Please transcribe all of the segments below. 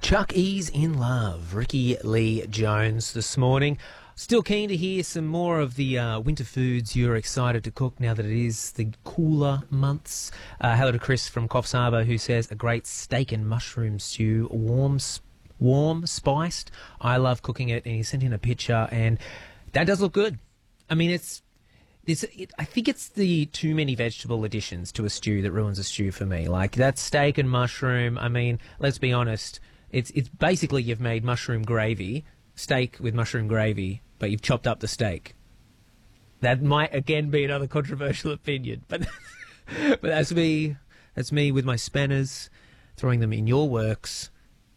Chuck E's in love. Ricky Lee Jones this morning. Still keen to hear some more of the winter foods you're excited to cook now that it is the cooler months. Hello to Chris from Coffs Harbour, who says a great steak and mushroom stew, warm, spiced. I love cooking it, and he sent in a picture, and that does look good. I mean, I think it's the too many vegetable additions to a stew that ruins a stew for me. Like that steak and mushroom. I mean, let's be honest. It's basically you've made mushroom gravy, steak with mushroom gravy, but you've chopped up the steak. That might again be another controversial opinion, but that's me. That's me with my spanners, throwing them in your works.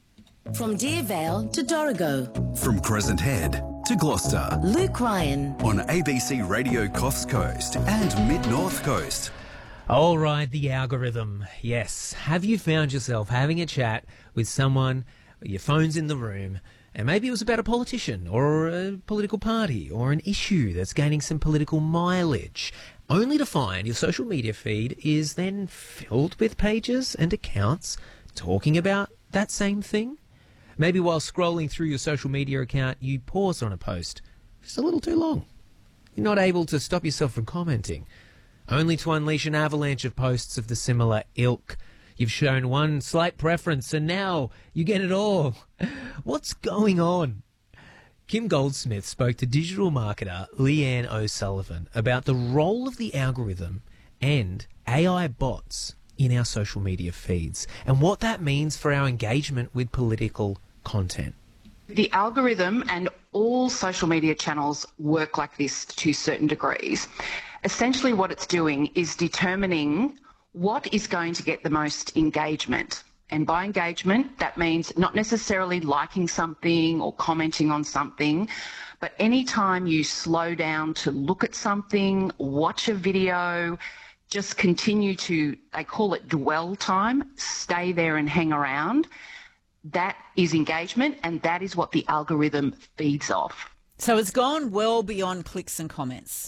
From Deervale to Dorrigo. From Crescent Head to Gloucester. Luke Ryan. On ABC Radio Coffs Coast and Mid-North Coast. All right, the algorithm. Yes. Have you found yourself having a chat with someone, your phone's in the room, and maybe it was about a politician or a political party or an issue that's gaining some political mileage, only to find your social media feed is then filled with pages and accounts talking about that same thing? Maybe while scrolling through your social media account, you pause on a post just a little too long. You're not able to stop yourself from commenting, only to unleash an avalanche of posts of the similar ilk. You've shown one slight preference, and now you get it all. What's going on? Kim Goldsmith spoke to digital marketer Leanne O'Sullivan about the role of the algorithm and AI bots in our social media feeds and what that means for our engagement with political content. The algorithm and all social media channels work like this to certain degrees. Essentially what it's doing is determining what is going to get the most engagement. And by engagement, that means not necessarily liking something or commenting on something, but anytime you slow down to look at something, watch a video, just continue to, they call it dwell time, stay there and hang around, that is engagement, and that is what the algorithm feeds off. So it's gone well beyond clicks and comments.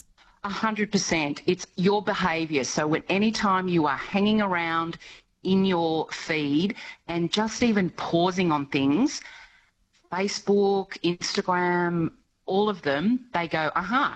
100%. It's your behaviour. So when anytime you are hanging around in your feed and just even pausing on things, Facebook, Instagram, all of them, they go,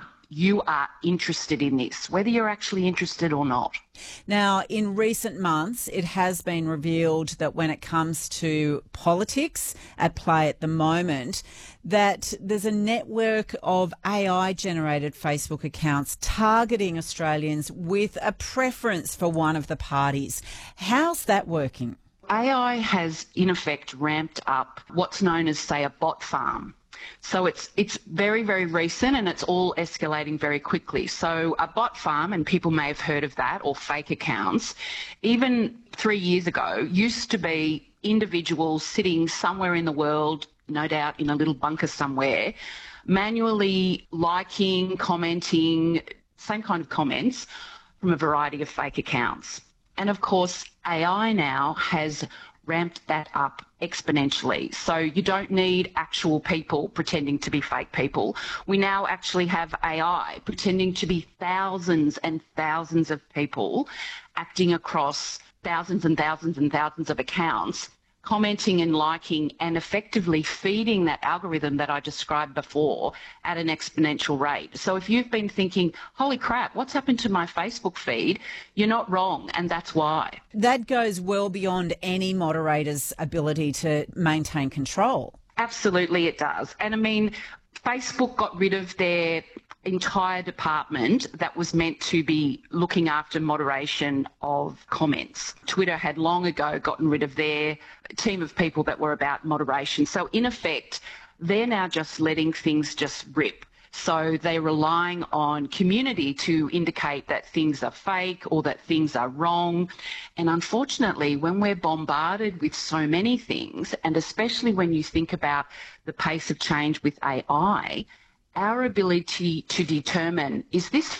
you are interested in this, whether you're actually interested or not. Now, in recent months, it has been revealed that when it comes to politics at play at the moment, that there's a network of AI-generated Facebook accounts targeting Australians with a preference for one of the parties. How's that working? AI has, in effect, ramped up what's known as, say, a bot farm. So it's very, very recent, and it's all escalating very quickly. So a bot farm, and people may have heard of that, or fake accounts, even 3 years ago, used to be individuals sitting somewhere in the world, no doubt in a little bunker somewhere, manually liking, commenting, same kind of comments from a variety of fake accounts. And of course, AI now has ramped that up exponentially. So you don't need actual people pretending to be fake people. We now actually have AI pretending to be thousands and thousands of people acting across thousands and thousands and thousands of accounts, commenting and liking and effectively feeding that algorithm that I described before at an exponential rate. So if you've been thinking, holy crap, what's happened to my Facebook feed? You're not wrong, and that's why. That goes well beyond any moderator's ability to maintain control. Absolutely it does. And I mean, Facebook got rid of their entire department that was meant to be looking after moderation of comments. Twitter had long ago gotten rid of their team of people that were about moderation. So in effect, they're now just letting things just rip. So they're relying on community to indicate that things are fake or that things are wrong. And unfortunately, when we're bombarded with so many things, and especially when you think about the pace of change with AI, our ability to determine, is this